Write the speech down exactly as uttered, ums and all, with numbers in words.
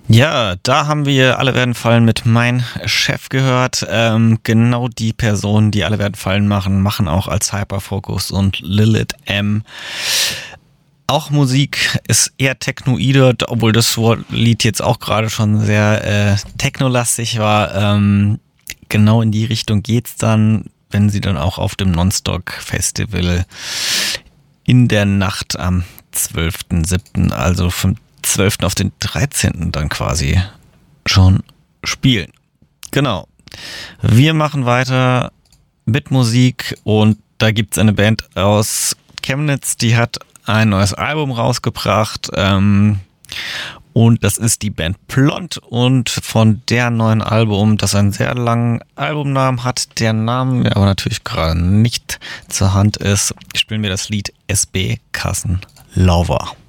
Ja, da haben wir Alle werden fallen mit Mein Chef gehört. Ähm, genau die Personen, die Alle werden fallen machen, machen auch als Hyperfocus und Lilith M. Auch Musik ist eher technoide, obwohl das Lied jetzt auch gerade schon sehr äh, technolastig war. Ähm, genau in die Richtung geht's dann, wenn sie dann auch auf dem Nonstock Festival in der Nacht am zwölften siebten, also vom zwölften auf den dreizehnten dann quasi schon spielen. Genau. Wir machen weiter mit Musik und da gibt es eine Band aus Chemnitz, die hat ein neues Album rausgebracht ähm, und das ist die Band Blond und von der neuen Album, das einen sehr langen Albumnamen hat, der Name mir aber natürlich gerade nicht zur Hand ist, spielen wir das Lied S B Kassen Lover.